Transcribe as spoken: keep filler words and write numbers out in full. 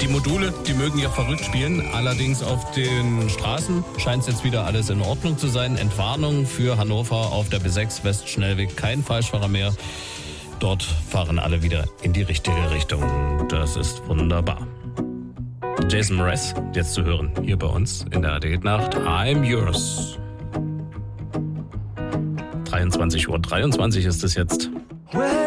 Die Module, die mögen ja verrückt spielen. Allerdings auf den Straßen scheint es jetzt wieder alles in Ordnung zu sein. Entwarnung für Hannover auf der B sechs Westschnellweg. Kein Falschfahrer mehr. Dort fahren alle wieder in die richtige Richtung. Das ist wunderbar. Jason Mraz, jetzt zu hören, hier bei uns in der A D Nacht. I'm yours. dreiundzwanzig Uhr dreiundzwanzig ist es jetzt.